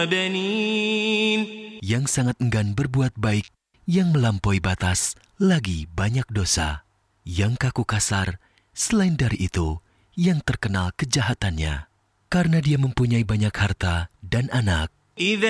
بنين. Yang sangat enggan berbuat baik, yang melampaui batas, lagi banyak dosa. Yang kaku kasar, selain dari itu, yang terkenal kejahatannya. Karena dia mempunyai banyak harta dan anak. إذا